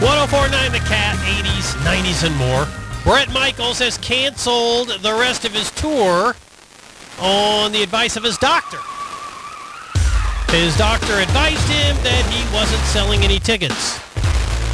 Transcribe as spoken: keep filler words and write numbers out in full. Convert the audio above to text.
one oh four point nine The Cat, eighties, nineties, and more. Bret Michaels has canceled the rest of his tour on the advice of his doctor. His doctor advised him that he wasn't selling any tickets.